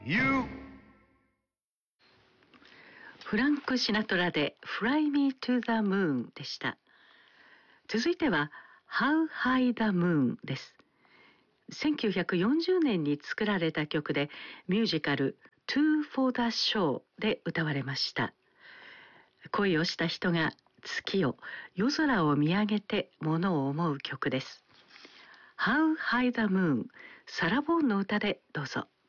You フランク・シナトラで Fly Me to the Moon でした。続いては How High the Moon です。1940年に作られた曲でミュージカル Two for the Show で歌われました。恋をした人が月を夜空を見上げてものを思う曲です。How High the Moon サラ・ボーンの歌でどうぞ。